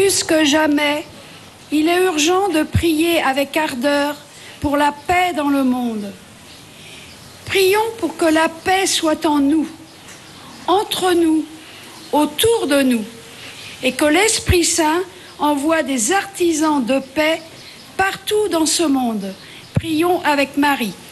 Plus que jamais, il est urgent de prier avec ardeur pour la paix dans le monde. Prions pour que la paix soit en nous, entre nous, autour de nous, et que l'Esprit Saint envoie des artisans de paix partout dans ce monde. Prions avec Marie.